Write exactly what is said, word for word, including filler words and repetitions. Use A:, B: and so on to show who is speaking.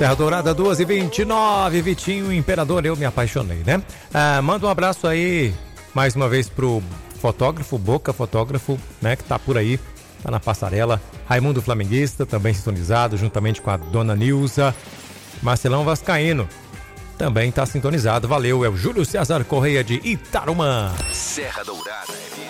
A: Serra Dourada duas e vinte e nove, Vitinho Imperador, eu me apaixonei, né? Ah, manda um abraço aí, mais uma vez pro fotógrafo, Boca Fotógrafo, né? Que tá por aí, tá na passarela. Raimundo Flamenguista, também sintonizado, juntamente com a dona Nilza. Marcelão Vascaíno, também tá sintonizado, valeu, é o Júlio César Correia de Itarumã.
B: Serra Dourada.